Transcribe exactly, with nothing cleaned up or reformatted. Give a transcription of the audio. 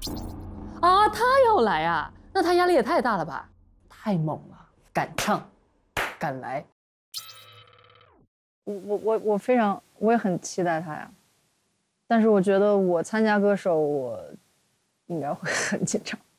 啊，他要来啊，那他压力也太大了吧？太猛了，敢唱，敢来。 我我我我非常，我也很期待他呀。但是我觉得我参加歌手，我应该会很紧张。